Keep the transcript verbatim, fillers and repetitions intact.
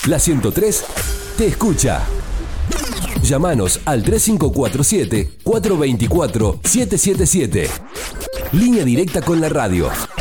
La ciento tres te escucha. Llámanos al tres cinco cuatro siete, cuatro dos cuatro, siete siete siete. Línea directa con la radio.